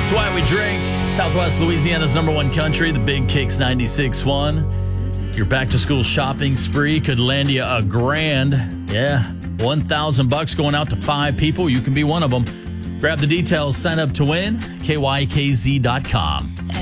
That's why we drink. Southwest Louisiana's number one country, the Big Kicks 96.1. Your back-to-school shopping spree could land you $1,000. Yeah, $1,000 going out to 5 people. You can be one of them. Grab the details, sign up to win, KYKZ.com.